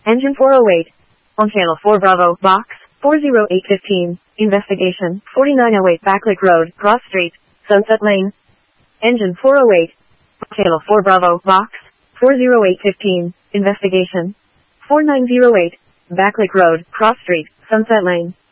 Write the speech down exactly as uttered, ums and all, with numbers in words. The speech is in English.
Engine four oh eight. On channel four Bravo, box, four oh eight fifteen. Investigation, forty-nine oh eight Backlick Road, Cross Street, Sunset Lane. Engine four oh eight. On channel four Bravo, box, four oh eight fifteen. Investigation, forty-nine oh eight. Backlick Road, Cross Street, Sunset Lane.